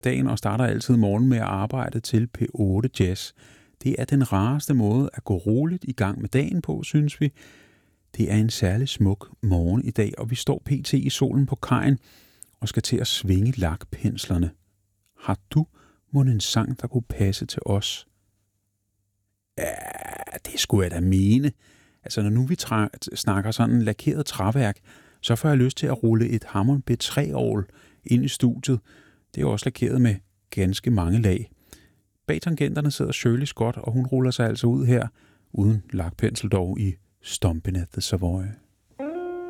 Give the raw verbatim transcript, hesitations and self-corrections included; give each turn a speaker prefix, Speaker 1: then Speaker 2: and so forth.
Speaker 1: dagen og starter altid morgen med at arbejde til P otte Jazz. Det er den rareste måde at gå roligt i gang med dagen på, synes vi. Det er en særlig smuk morgen i dag, og vi står pt. I solen på kajen og skal til at svinge lakpenslerne. Har du mon en sang, der kunne passe til os? Ja, det skulle jeg da mene. Altså, når nu vi tra- snakker sådan lakeret træværk, så får jeg lyst til at rulle et Hammond B tre-orgel ind i studiet. Det er jo også lakeret med ganske mange lag. Bag tangenterne sidder Shirley Scott, og hun ruller sig altså ud her, uden lakpensel dog, i Stompin' at the Savoy.